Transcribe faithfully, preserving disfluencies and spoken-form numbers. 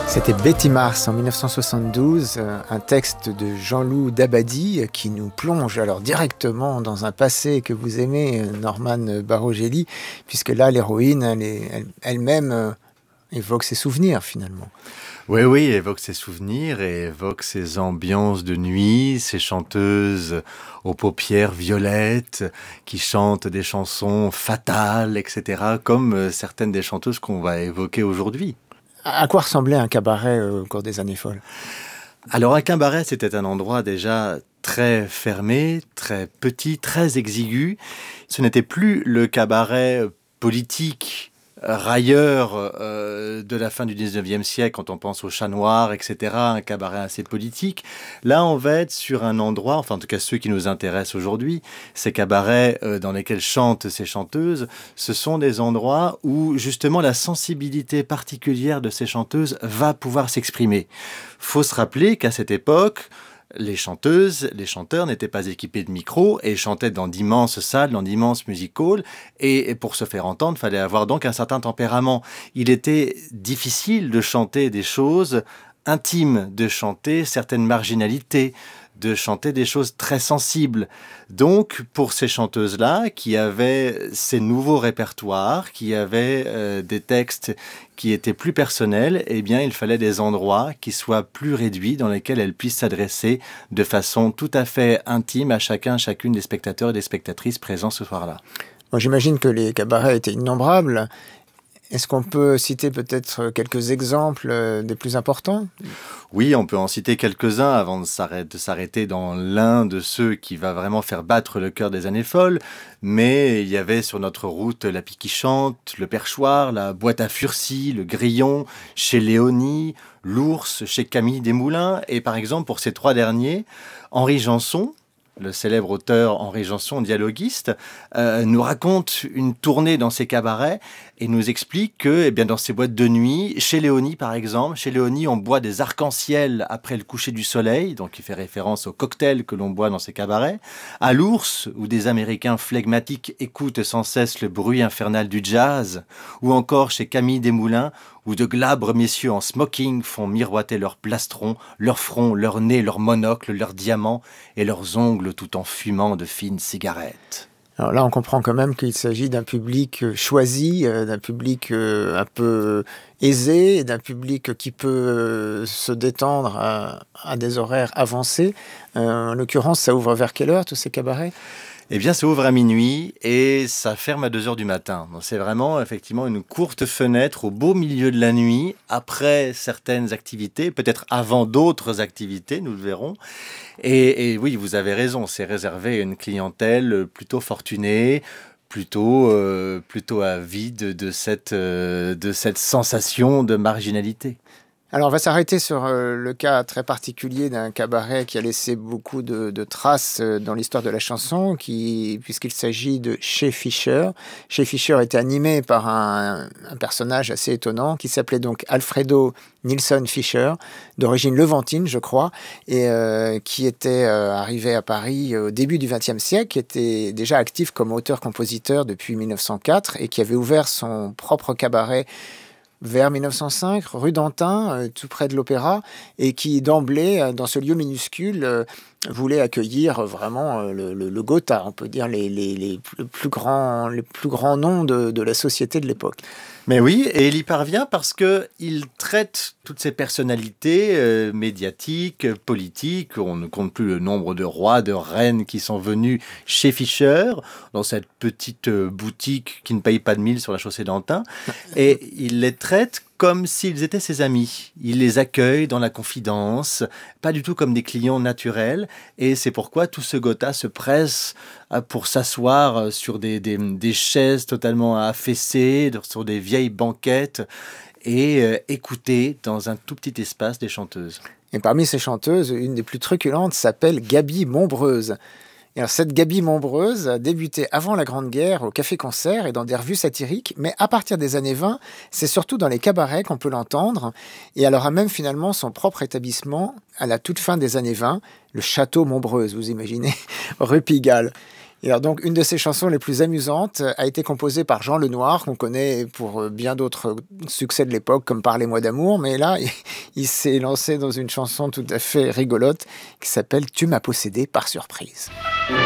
C'était Betty Mars en dix-neuf cent soixante-douze, un texte de Jean-Loup Dabadi qui nous plonge alors directement dans un passé que vous aimez, Norman Barogeli, puisque là l'héroïne elle est, elle, elle-même euh, évoque ses souvenirs finalement. Oui, oui, évoque ses souvenirs et évoque ses ambiances de nuit, ses chanteuses aux paupières violettes qui chantent des chansons fatales, et cetera, comme certaines des chanteuses qu'on va évoquer aujourd'hui. À quoi ressemblait un cabaret au cours des années folles ? Alors un cabaret, c'était un endroit déjà très fermé, très petit, très exigu. Ce n'était plus le cabaret politique railleur euh, de la fin du dix-neuvième siècle, quand on pense au Chat Noir, et cetera, un cabaret assez politique. Là, on va être sur un endroit, enfin en tout cas ceux qui nous intéressent aujourd'hui, ces cabarets euh, dans lesquels chantent ces chanteuses, ce sont des endroits où justement la sensibilité particulière de ces chanteuses va pouvoir s'exprimer. Faut se rappeler qu'à cette époque, les chanteuses, les chanteurs n'étaient pas équipés de micros et chantaient dans d'immenses salles, dans d'immenses music halls. Et pour se faire entendre, il fallait avoir donc un certain tempérament. Il était difficile de chanter des choses intimes, de chanter certaines marginalités, de chanter des choses très sensibles. Donc, pour ces chanteuses-là, qui avaient ces nouveaux répertoires, qui avaient euh, des textes qui étaient plus personnels, eh bien, il fallait des endroits qui soient plus réduits, dans lesquels elles puissent s'adresser de façon tout à fait intime à chacun, chacune des spectateurs et des spectatrices présents ce soir-là. Bon, j'imagine que les cabarets étaient innombrables. Est-ce qu'on peut citer peut-être quelques exemples des plus importants ? Oui, on peut en citer quelques-uns avant de s'arrêter, de s'arrêter dans l'un de ceux qui va vraiment faire battre le cœur des années folles. Mais il y avait sur notre route La Pie qui chante, le Perchoir, la Boîte à Furcy, le Grillon, chez Léonie, l'Ours, chez Camille Desmoulins. Et par exemple, pour ces trois derniers, Henri Janson, le célèbre auteur Henri Janson, dialoguiste, euh, nous raconte une tournée dans ses cabarets et nous explique que, eh bien, dans ces boîtes de nuit, chez Léonie par exemple, chez Léonie on boit des arcs-en-ciel après le coucher du soleil, donc il fait référence aux cocktails que l'on boit dans ces cabarets. À l'Ours, où des Américains flegmatiques écoutent sans cesse le bruit infernal du jazz, ou encore chez Camille Desmoulins, où de glabres messieurs en smoking font miroiter leurs plastrons, leur front, leur nez, leur monocle, leurs diamants et leurs ongles tout en fumant de fines cigarettes. Alors là, on comprend quand même qu'il s'agit d'un public choisi, d'un public un peu aisé, d'un public qui peut se détendre à, à des horaires avancés. Euh, en l'occurrence, ça ouvre vers quelle heure, tous ces cabarets ? Eh bien, ça ouvre à minuit et ça ferme à deux heures du matin. Donc, c'est vraiment, effectivement, une courte fenêtre au beau milieu de la nuit, après certaines activités, peut-être avant d'autres activités, nous le verrons. Et, et oui, vous avez raison, c'est réservé à une clientèle plutôt fortunée, plutôt, euh, plutôt avide de cette, euh, de cette sensation de marginalité. Alors, on va s'arrêter sur euh, le cas très particulier d'un cabaret qui a laissé beaucoup de, de traces dans l'histoire de la chanson, qui, puisqu'il s'agit de Chez Fischer. Chez Fischer était animé par un, un personnage assez étonnant qui s'appelait donc Alfredo Nilsson Fischer, d'origine levantine, je crois, et euh, qui était euh, arrivé à Paris au début du vingtième siècle, qui était déjà actif comme auteur-compositeur depuis mille neuf cent quatre et qui avait ouvert son propre cabaret vers mille neuf cent cinq, rue d'Antin, euh, tout près de l'Opéra, et qui d'emblée, euh, dans ce lieu minuscule, euh, voulait accueillir vraiment euh, le, le, le Gotha, on peut dire les, les, les, plus, plus grands, les plus grands noms de, de la société de l'époque. Mais oui, et il y parvient parce qu'il traite toutes ces personnalités euh, médiatiques, politiques. On ne compte plus le nombre de rois, de reines qui sont venus chez Fischer, dans cette petite euh, boutique qui ne paye pas de mille sur la chaussée d'Antin. Et il les traite comme s'ils étaient ses amis. Il les accueille dans la confidence, pas du tout comme des clients naturels. Et c'est pourquoi tout ce Gotha se presse pour s'asseoir sur des, des, des chaises totalement affaissées, sur des vieilles banquettes, et euh, écouter dans un tout petit espace des chanteuses. Et parmi ces chanteuses, une des plus truculentes s'appelle Gaby Montbreuse. Et alors, cette Gaby Montbreuse a débuté avant la Grande Guerre au café-concert et dans des revues satiriques, mais à partir des années vingt, c'est surtout dans les cabarets qu'on peut l'entendre. Et elle aura même finalement son propre établissement à la toute fin des années vingt, le Château Montbreuse, vous imaginez, rue Pigalle. Et alors donc, une de ses chansons les plus amusantes a été composée par Jean Lenoir, qu'on connaît pour bien d'autres succès de l'époque, comme Parlez-moi d'amour. Mais là, il, il s'est lancé dans une chanson tout à fait rigolote qui s'appelle « Tu m'as possédé par surprise ».